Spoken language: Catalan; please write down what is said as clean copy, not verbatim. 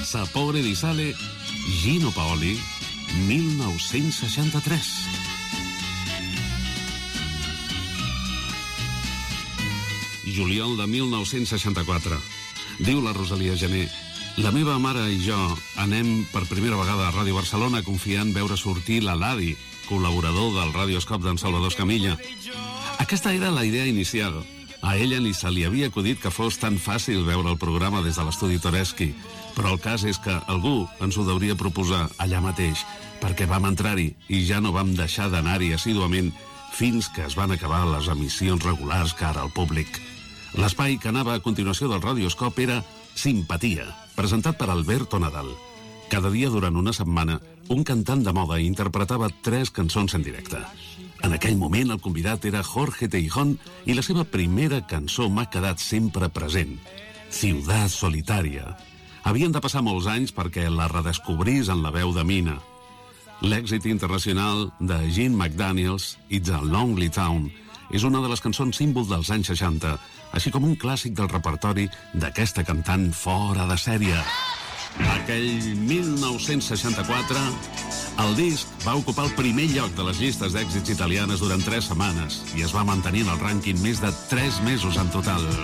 Sapore di sale, Gino Paoli, 1963. Juliol de 1964. Diu la Rosalia Gené: la meva mare i jo anem per primera vegada a Ràdio Barcelona confiant veure sortir l'Eladi, col·laborador del Radioscop d'en Salvador Escamilla. Aquesta era la idea inicial. A ella ni se li havia acudit que fos tan fàcil veure el programa des de l'estudi Toreschi, però el cas és que algú ens ho hauria proposar allà mateix, perquè vam entrar-hi i ja no vam deixar d'anar-hi assíduament fins que es van acabar les emissions regulars cara al públic. L'espai que anava a continuació del Radioscop era Simpatia, presentat per Alberto Nadal. Cada dia durant una setmana, un cantant de moda interpretava 3 cançons en directe. En aquell moment el convidat era Jorge Teijón i la seva primera cançó m'ha quedat sempre present, Ciudad Solitaria. Havien de passar molts anys perquè la redescobrís en la veu de Mina. L'èxit internacional de Gene McDaniels, It's a Lonely Town, és una de les cançons símbol dels anys 60, així com un clàssic del repertori d'aquesta cantant fora de sèrie. Aquell 1964, el disc va ocupar el primer lloc de les llistes d'èxits italianes durant 3 setmanes i es va mantenir en el rànquing més de 3 mesos en total.